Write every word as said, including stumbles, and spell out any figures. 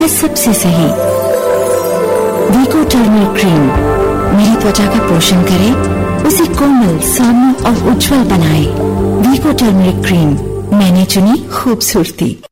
है सबसे सही। वीको टर्मरिक क्रीम मेरी त्वचा का पोषण करे, उसे कोमल, सौम्य और उज्जवल बनाए। वीको टर्मरिक क्रीम, मैंने चुनी खूबसूरती।